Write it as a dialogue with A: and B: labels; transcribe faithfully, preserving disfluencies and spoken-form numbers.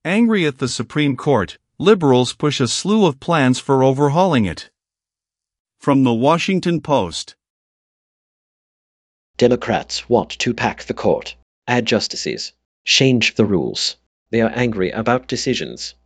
A: Angry at the Supreme Court, liberals push a slew of plans for overhauling it. From the Washington Post.
B: Democrats want to pack the court, add justices, change the rules. They are angry about decisions.